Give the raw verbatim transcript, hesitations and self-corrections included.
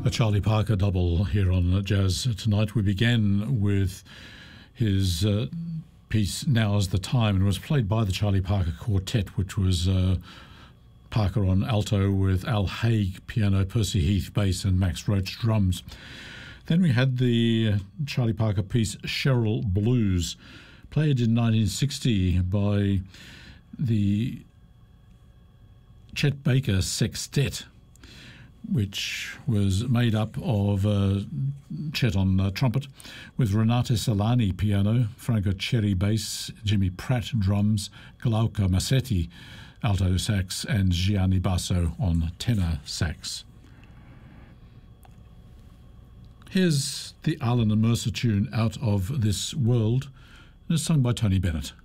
A Charlie Parker double here on Jazz Tonight. We began with his uh, piece Now's the Time, and it was played by the Charlie Parker Quartet, which was uh, Parker on alto with Al Haig piano, Percy Heath bass and Max Roach drums. Then we had the Charlie Parker piece Cheryl Blues, played in nineteen sixty by the Chet Baker Sextet, which was made up of uh, Chet on uh, trumpet, with Renate Solani piano, Franco Cherry bass, Jimmy Pratt drums, Glauca Massetti alto sax, and Gianni Basso on tenor sax. Here's the Alan and Mercer tune Out of This World, and it's sung by Tony Bennett.